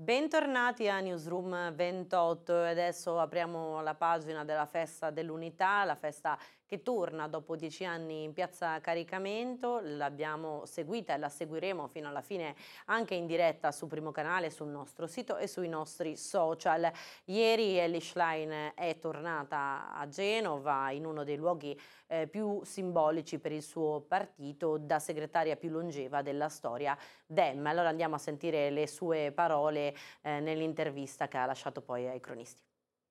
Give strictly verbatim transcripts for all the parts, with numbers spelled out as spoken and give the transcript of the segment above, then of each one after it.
Bentornati a Newsroom ventotto e adesso apriamo la pagina della Festa dell'Unità, la festa che torna dopo dieci anni in piazza Caricamento. L'abbiamo seguita e la seguiremo fino alla fine anche in diretta su Primo Canale, sul nostro sito e sui nostri social. Ieri Elly Schlein è tornata a Genova in uno dei luoghi eh, più simbolici per il suo partito, da segretaria più longeva della storia Dem. Allora andiamo a sentire le sue parole Eh, nell'intervista che ha lasciato poi ai cronisti.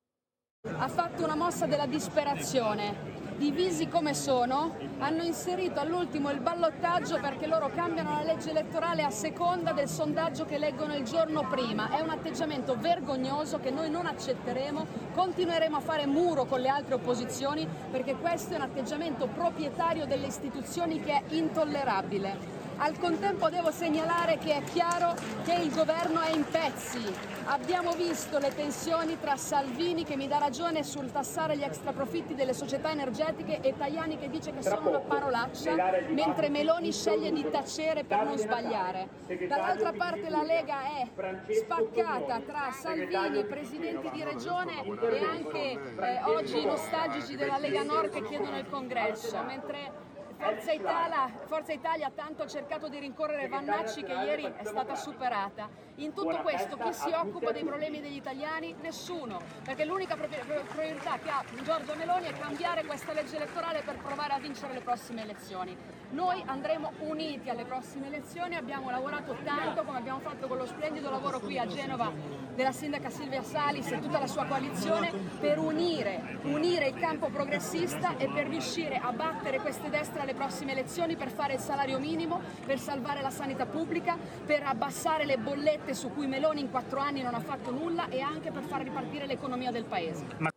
Ha fatto una mossa della disperazione. Divisi come sono, hanno inserito all'ultimo il ballottaggio perché loro cambiano la legge elettorale a seconda del sondaggio che leggono il giorno prima. È un atteggiamento vergognoso che noi non accetteremo, continueremo a fare muro con le altre opposizioni perché questo è un atteggiamento proprietario delle istituzioni che è intollerabile. Al contempo devo segnalare che è chiaro che il governo è in pezzi. Abbiamo visto le tensioni tra Salvini, che mi dà ragione sul tassare gli extraprofitti delle società energetiche, e Tajani che dice che sono una parolaccia, mentre Meloni sceglie di tacere per non sbagliare. Dall'altra parte la Lega è spaccata tra Salvini, presidenti di regione e anche eh, oggi i nostalgici della Lega Nord che chiedono il congresso, mentre Forza Italia, Forza Italia tanto ha cercato di rincorrere Vannacci che ieri è stata superata. In tutto questo chi si occupa dei problemi degli italiani? Nessuno, perché l'unica priorità che ha Giorgia Meloni è cambiare questa legge elettorale per provare a vincere le prossime elezioni. Noi andremo uniti alle prossime elezioni, abbiamo lavorato tanto, come abbiamo fatto con lo splendido lavoro qui a Genova della sindaca Silvia Salis e tutta la sua coalizione, per unire, unire il campo progressista e per riuscire a battere queste destre alle prossime elezioni, per fare il salario minimo, per salvare la sanità pubblica, per abbassare le bollette su cui Meloni in quattro anni non ha fatto nulla e anche per far ripartire l'economia del paese.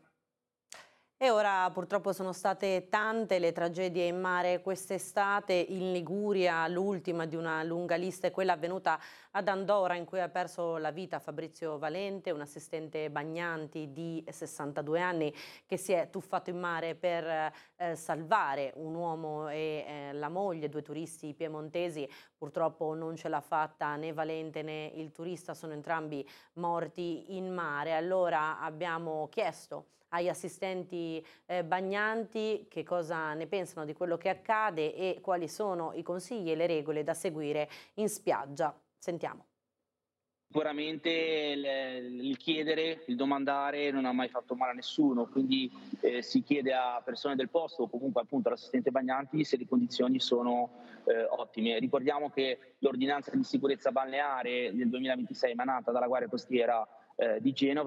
E ora purtroppo sono state tante le tragedie in mare quest'estate. In Liguria l'ultima di una lunga lista è quella avvenuta ad Andora, in cui ha perso la vita Fabrizio Valente, un assistente bagnanti di sessantadue anni che si è tuffato in mare per eh, salvare un uomo e eh, la moglie, due turisti piemontesi. Purtroppo non ce l'ha fatta né Valente né il turista, sono entrambi morti in mare. Allora abbiamo chiesto agli assistenti eh, bagnanti che cosa ne pensano di quello che accade e quali sono i consigli e le regole da seguire in spiaggia. Sentiamo. Sicuramente il, il chiedere, il domandare non ha mai fatto male a nessuno, quindi eh, si chiede a persone del posto o comunque appunto all'assistente bagnanti se le condizioni sono eh, ottime. Ricordiamo che l'ordinanza di sicurezza balneare del duemilaventisei emanata dalla Guardia Costiera eh, di Genova